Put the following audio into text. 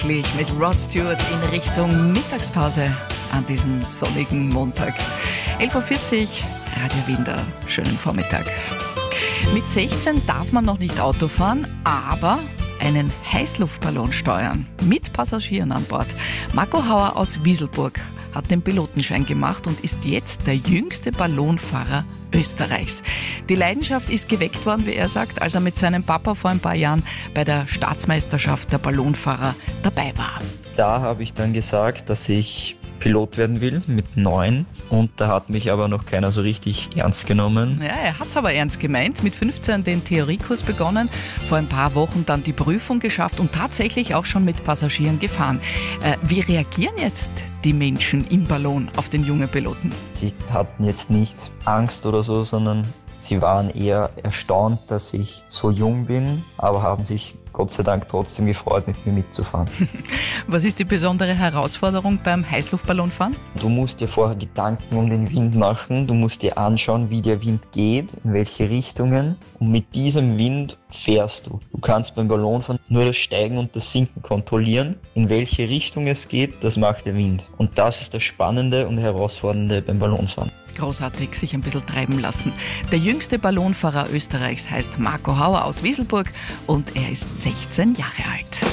glücklich mit Rod Stewart in Richtung Mittagspause an diesem sonnigen Montag. 11.40 Uhr, Radio Winder. Schönen Vormittag. Mit 16 darf man noch nicht Auto fahren, aber einen Heißluftballon steuern. Mit Passagieren an Bord. Marco Hauer aus Wieselburg hat den Pilotenschein gemacht und ist jetzt der jüngste Ballonfahrer Österreichs. Die Leidenschaft ist geweckt worden, wie er sagt, als er mit seinem Papa vor ein paar Jahren bei der Staatsmeisterschaft der Ballonfahrer dabei war. Da habe ich dann gesagt, dass ich Pilot werden will mit 9 und da hat mich aber noch keiner so richtig ernst genommen. Ja, er hat es aber ernst gemeint. Mit 15 den Theoriekurs begonnen, vor ein paar Wochen dann die Prüfung geschafft und tatsächlich auch schon mit Passagieren gefahren. Wie reagieren jetzt die Menschen im Ballon auf den jungen Piloten? Sie hatten jetzt nicht Angst oder so, sondern sie waren eher erstaunt, dass ich so jung bin, aber haben sich Gott sei Dank trotzdem gefreut, mit mir mitzufahren. Was ist die besondere Herausforderung beim Heißluftballonfahren? Du musst dir vorher Gedanken um den Wind machen, du musst dir anschauen, wie der Wind geht, in welche Richtungen und mit diesem Wind fährst du. Du kannst beim Ballonfahren nur das Steigen und das Sinken kontrollieren. In welche Richtung es geht, das macht der Wind. Und das ist das Spannende und Herausfordernde beim Ballonfahren. Großartig, sich ein bisschen treiben lassen. Der jüngste Ballonfahrer Österreichs heißt Marco Hauer aus Wieselburg und er ist 16 Jahre alt.